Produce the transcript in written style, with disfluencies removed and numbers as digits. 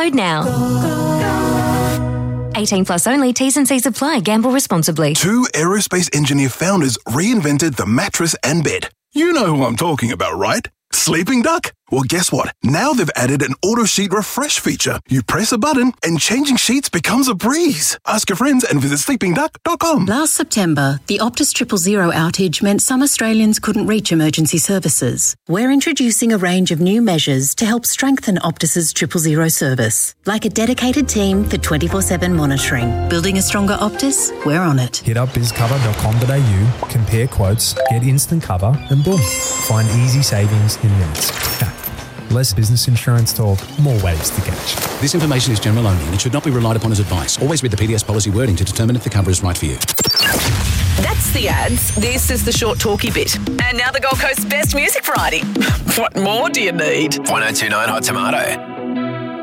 code now. 18 plus only. T's and C's apply. Gamble responsibly. Two aerospace engineer founders reinvented the mattress and bed. You know who I'm talking about, right? Sleeping Duck? Well, guess what? Now they've added an auto sheet refresh feature. You press a button and changing sheets becomes a breeze. Ask your friends and visit sleepingduck.com. Last September, the Optus 000 outage meant some Australians couldn't reach emergency services. We're introducing a range of new measures to help strengthen Optus's 000 service, like a dedicated team for 24/7 monitoring. Building a stronger Optus? We're on it. Hit up bizcover.com.au, compare quotes, get instant cover, and boom, find easy savings in minutes. Less business insurance talk, more waves to catch. This information is general only and it should not be relied upon as advice. Always read the PDS policy wording to determine if the cover is right for you. That's the ads. This is the short talky bit. And now the Gold Coast's best music variety. What more do you need? 1029 Hot Tomato.